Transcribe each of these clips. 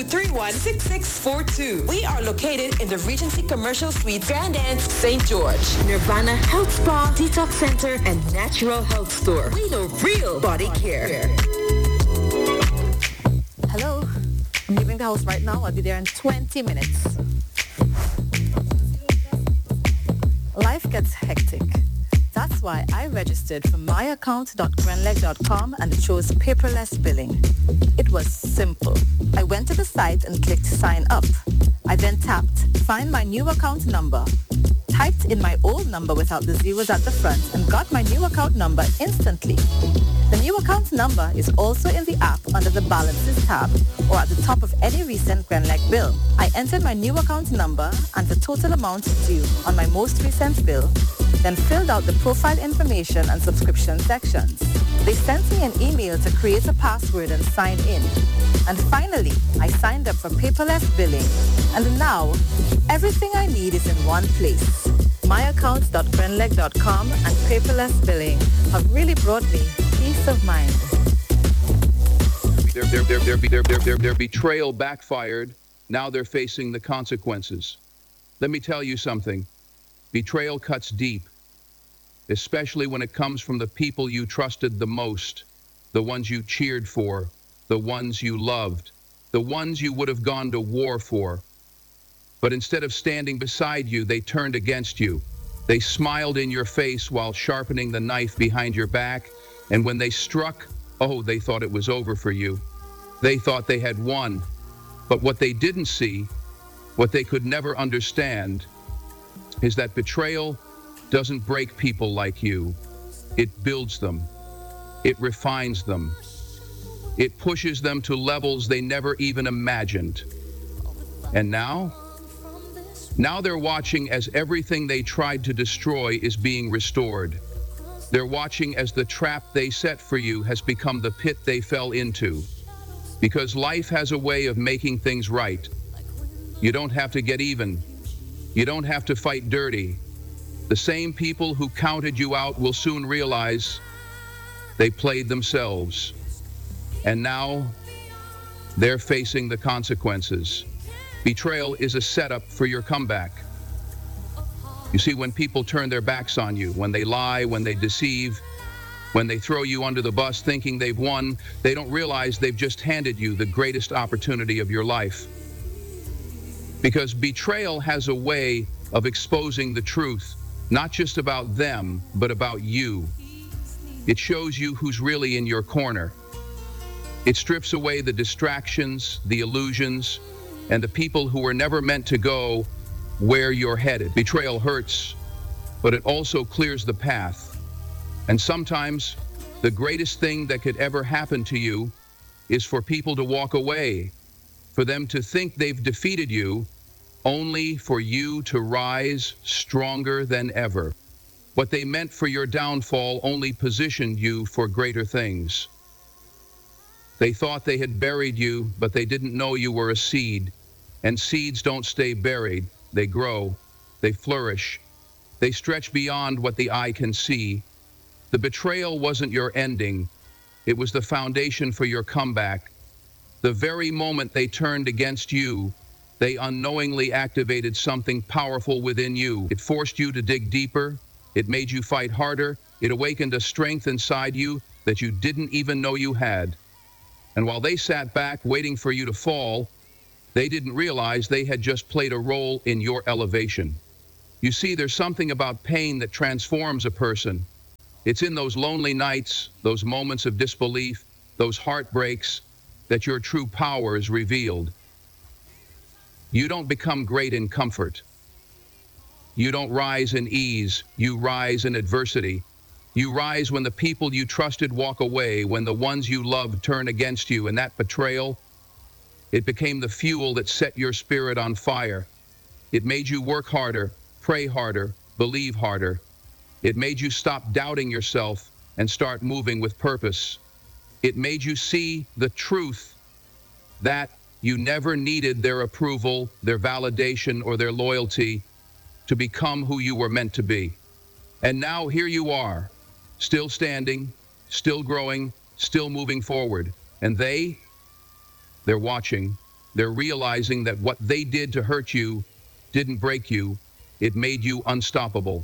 316642. We are located in the Regency Commercial Suite, Grand Anse, St. George. Nirvana Health Spa, Detox Center, and Natural Health Store. We know real body care. Hello. I'm leaving the house right now. I'll be there in 20 minutes. Life gets hectic. That's why I registered for myaccount.grenleg.com and chose paperless billing. It was simple. I went to the site and clicked sign up. I then tapped find my new account number, typed in my old number without the zeros at the front, and got my new account number instantly. The new account number is also in the app under the Balances tab or at the top of any recent Grenleg bill. I entered my new account number and the total amount due on my most recent bill, then filled out the profile information and subscription sections. They sent me an email to create a password and sign in. And finally, I signed up for paperless billing. And now, everything I need is in one place. Myaccount.grenleg.com and paperless billing have really brought me peace of mind. Their betrayal backfired. Now they're facing the consequences. Let me tell you something. Betrayal cuts deep, especially when it comes from the people you trusted the most, the ones you cheered for, the ones you loved, the ones you would have gone to war for. But instead of standing beside you, they turned against you. They smiled in your face while sharpening the knife behind your back, and when they struck, oh, they thought it was over for you. They thought they had won. But what they didn't see, what they could never understand, is that betrayal doesn't break people like you. It builds them. It refines them. It pushes them to levels they never even imagined. And now they're watching as everything they tried to destroy is being restored. They're watching as the trap they set for you has become the pit they fell into. Because life has a way of making things right. You don't have to get even. You don't have to fight dirty. The same people who counted you out will soon realize they played themselves. And now they're facing the consequences. Betrayal is a setup for your comeback. You see, when people turn their backs on you, when they lie, when they deceive, when they throw you under the bus thinking they've won, they don't realize they've just handed you the greatest opportunity of your life. Because betrayal has a way of exposing the truth, not just about them, but about you. It shows you who's really in your corner. It strips away the distractions, the illusions, and the people who were never meant to go where you're headed. Betrayal hurts, but it also clears the path. And sometimes the greatest thing that could ever happen to you is for people to walk away, for them to think they've defeated you, only for you to rise stronger than ever. What they meant for your downfall only positioned you for greater things. They thought they had buried you, but they didn't know you were a seed. And seeds don't stay buried. They grow. They flourish. They stretch beyond what the eye can see. The betrayal wasn't your ending. It was the foundation for your comeback. The very moment they turned against you, they unknowingly activated something powerful within you. It forced you to dig deeper. It made you fight harder. It awakened a strength inside you that you didn't even know you had. And while they sat back waiting for you to fall, they didn't realize they had just played a role in your elevation. You see, there's something about pain that transforms a person. It's in those lonely nights, those moments of disbelief, those heartbreaks, that your true power is revealed. You don't become great in comfort. You don't rise in ease. You rise in adversity. You rise when the people you trusted walk away, when the ones you loved turn against you, and that betrayal, it became the fuel that set your spirit on fire. It made you work harder, pray harder, believe harder. It made you stop doubting yourself and start moving with purpose. It made you see the truth that you never needed their approval, their validation, or their loyalty to become who you were meant to be. And now here you are, still standing, still growing, still moving forward. And they're watching. They're realizing that what they did to hurt you didn't break you, it made you unstoppable.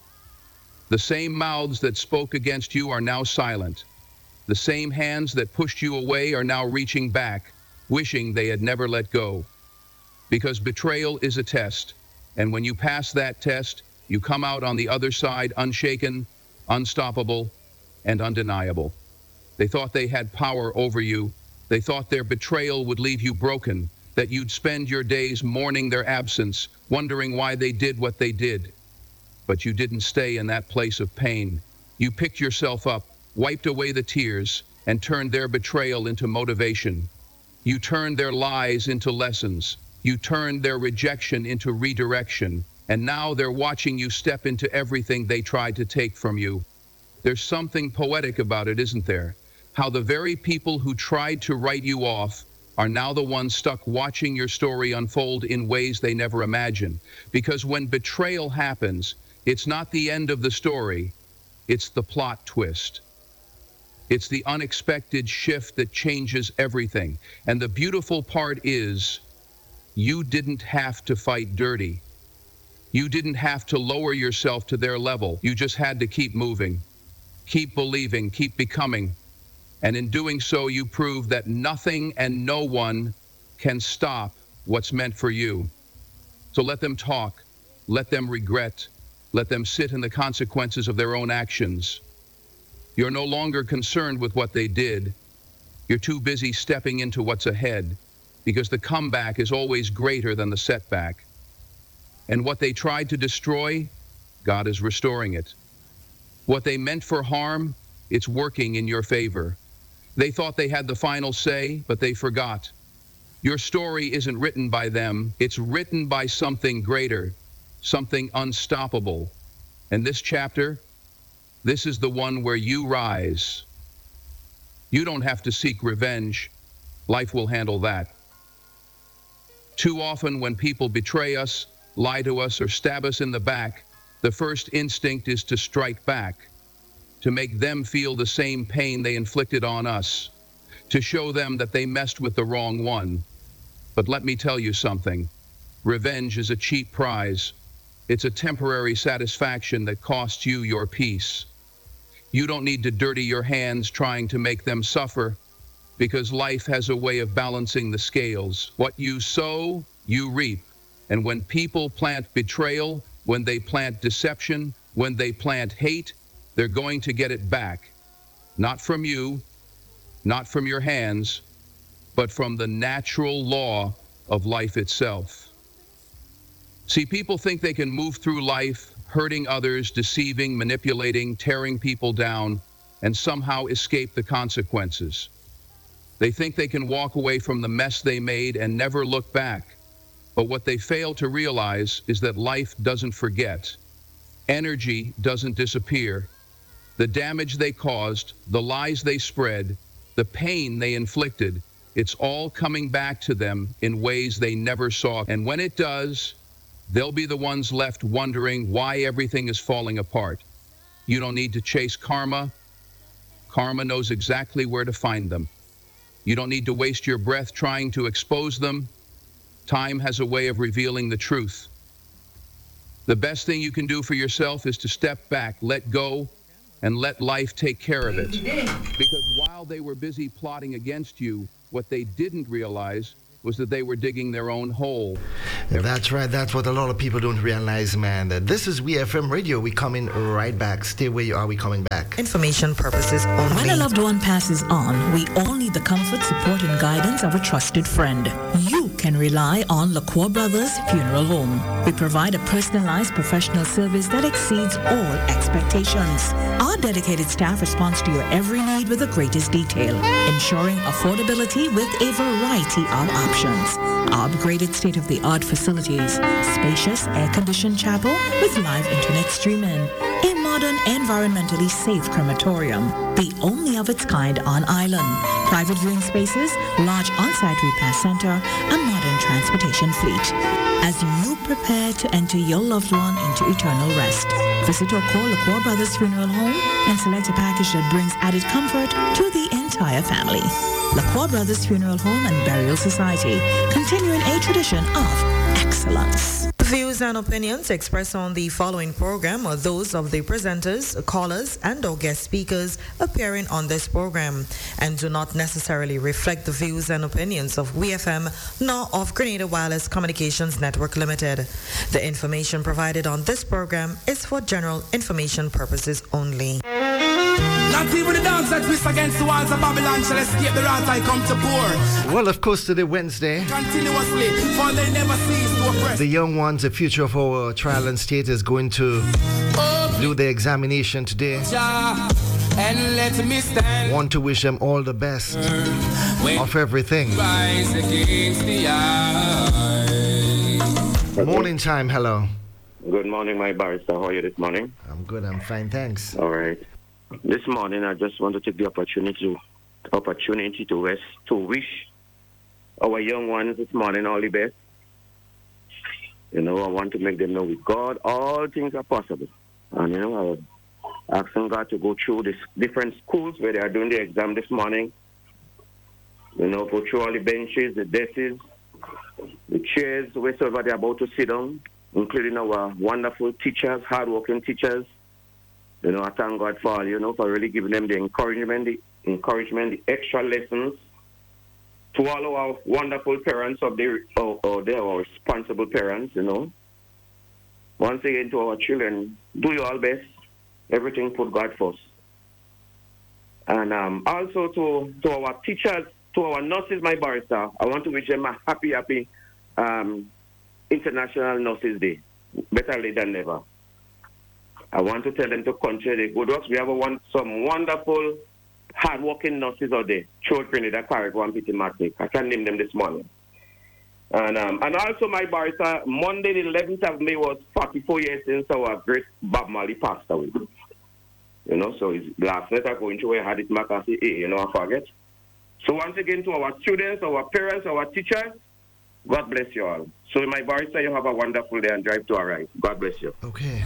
The same mouths that spoke against you are now silent. The same hands that pushed you away are now reaching back, wishing they had never let go. Because betrayal is a test, and when you pass that test, you come out on the other side unshaken, unstoppable, and undeniable. They thought they had power over you. They thought their betrayal would leave you broken, that you'd spend your days mourning their absence, wondering why they did what they did. But you didn't stay in that place of pain. You picked yourself up, wiped away the tears, and turned their betrayal into motivation. You turned their lies into lessons. You turned their rejection into redirection. And now they're watching you step into everything they tried to take from you. There's something poetic about it, isn't there? How the very people who tried to write you off are now the ones stuck watching your story unfold in ways they never imagined. Because when betrayal happens, it's not the end of the story, it's the plot twist. It's the unexpected shift that changes everything. And the beautiful part is, you didn't have to fight dirty. You didn't have to lower yourself to their level. You just had to keep moving, keep believing, keep becoming. And in doing so, you prove that nothing and no one can stop what's meant for you. So let them talk, let them regret, let them sit in the consequences of their own actions. You're no longer concerned with what they did. You're too busy stepping into what's ahead, because the comeback is always greater than the setback. And what they tried to destroy, God is restoring it. What they meant for harm, it's working in your favor. They thought they had the final say, but they forgot. Your story isn't written by them, it's written by something greater, something unstoppable. And this chapter, this is the one where you rise. You don't have to seek revenge. Life will handle that. Too often when people betray us, lie to us, or stab us in the back, the first instinct is to strike back, to make them feel the same pain they inflicted on us, to show them that they messed with the wrong one. But let me tell you something. Revenge is a cheap prize. It's a temporary satisfaction that costs you your peace. You don't need to dirty your hands trying to make them suffer, because life has a way of balancing the scales. What you sow, you reap. And when people plant betrayal, when they plant deception, when they plant hate, they're going to get it back. Not from you, not from your hands, but from the natural law of life itself. See, people think they can move through life, hurting others, deceiving, manipulating, tearing people down, and somehow escape the consequences. They think they can walk away from the mess they made and never look back. But what they fail to realize is that life doesn't forget. Energy doesn't disappear. The damage they caused, the lies they spread, the pain they inflicted, it's all coming back to them in ways they never saw. And when it does, they'll be the ones left wondering why everything is falling apart. You don't need to chase karma. Karma knows exactly where to find them. You don't need to waste your breath trying to expose them. Time has a way of revealing the truth. The best thing you can do for yourself is to step back, let go, and let life take care of it. Because while they were busy plotting against you, what they didn't realize was that they were digging their own hole. That's right. That's what a lot of people don't realize, man. That this is WeFM Radio. We coming right back. Stay where you are. We coming back. Information purposes only. When a loved one passes on, we all need the comfort, support, and guidance of a trusted friend. You can rely on LaCroix Brothers Funeral Home. We provide a personalized professional service that exceeds all expectations. Our dedicated staff responds to your every need with the greatest detail, ensuring affordability with a variety of options. Our upgraded state-of-the-art facilities, spacious air-conditioned chapel with live internet streaming, a modern, environmentally safe crematorium, the only of its kind on island. Private viewing spaces, large on-site repair center, a modern transportation fleet. As you prepare to enter your loved one into eternal rest, visit or call LaCroix Brothers Funeral Home and select a package that brings added comfort to the entire family. LaCroix Brothers Funeral Home and Burial Society, continuing a tradition of excellence. Views and opinions expressed on the following program are those of the presenters, callers, and/or guest speakers appearing on this program and do not necessarily reflect the views and opinions of WeFM nor of Grenada Wireless Communications Network Limited. The information provided on this program is for general information purposes only. Not even the dogs that twist against the walls of Babylon shall escape the wrath I come to pour. Well, of course, today, Wednesday, Continuously, for they never cease to oppress. the young ones, the future of our trial and state, is going to do the examination today. And let me stand. Want to wish them all the best of everything. Rise against the eye. Morning time, hello. Good morning, my barrister. How are you this morning? I'm good, I'm fine, thanks. All right. This morning, I just want to take the opportunity to wish our young ones this morning all the best. You know, I want to make them know with God all things are possible. And, you know, I was asking God to go through these different schools where they are doing the exam this morning. You know, go through all the benches, the desks, the chairs, wherever they're about to sit down, including our wonderful teachers, hardworking teachers. You know, I thank God for all, you know, for really giving them the encouragement, the extra lessons. To all our wonderful parents they are responsible parents, you know. Once again, to our children, do your all best. Everything put God first. And also to our teachers, to our nurses, my barrister, I want to wish them a happy International Nurses Day. Better late than never. I want to tell them to continue the good works. We have some wonderful, hard-working nurses out there. Throughout Trinidad, Carrick, Pity Matic. I can name them this morning. And also, my barrister, Monday the 11th of May was 44 years since our great Bob Marley passed away. You know, so last night I go into where I had it mark and say, hey, you know, I forget. So once again, to our students, our parents, our teachers, God bless you all. So, my barrister, you have a wonderful day and drive to our right. God bless you. Okay.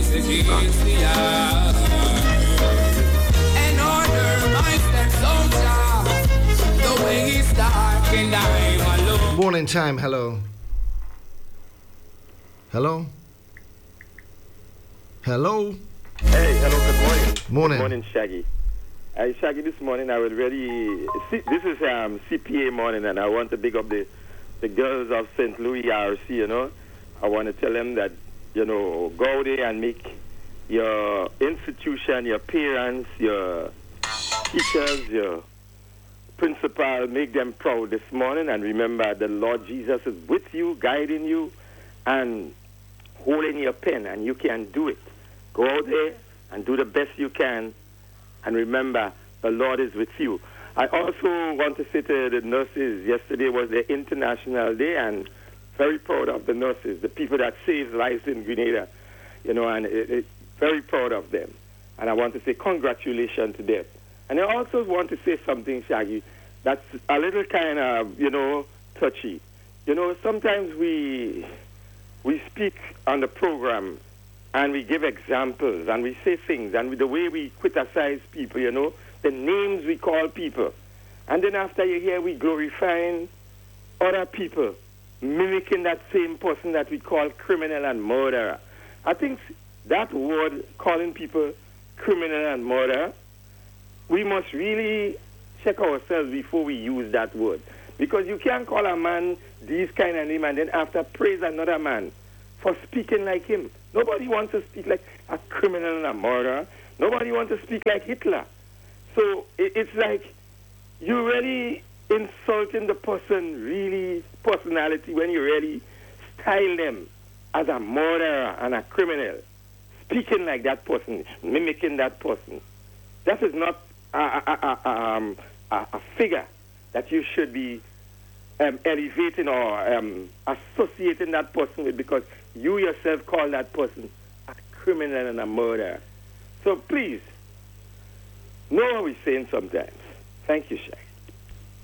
And order my steps, oh, the way is dark and I'm alone. Morning time, hello. Hello? Hello? Hey, hello, good morning. Morning. Good morning, Shaggy. Shaggy, this morning I will really... this is CPA morning, and I want to big up the girls of St. Louis RC, you know. I want to tell them that, you know, go there and make your institution, your parents, your teachers, your principal, make them proud this morning. And remember, the Lord Jesus is with you, guiding you, and holding your pen, and you can do it. Go out there and do the best you can. And remember, the Lord is with you. I also want to say to the nurses, yesterday was the International Day, and very proud of the nurses, the people that save lives in Grenada, you know, and very proud of them. And I want to say congratulations to them. And I also want to say something, Shaggy, that's a little kind of, you know, touchy. You know, sometimes we speak on the program and we give examples and we say things, and the way we criticize people, you know, the names we call people. And then after you hear we glorifying other people, mimicking that same person that we call criminal and murderer. I think that word, calling people criminal and murderer, we must really check ourselves before we use that word. Because you can't call a man these kind of name and then after praise another man for speaking like him. Nobody wants to speak like a criminal and a murderer. Nobody wants to speak like Hitler. So it's like you're really insulting the person, really personality, when you really style them as a murderer and a criminal, speaking like that person, mimicking that person. That is not a figure that you should be elevating or associating that person with, because you yourself call that person a criminal and a murderer. So please, know what we're saying sometimes. Thank you, Shaq.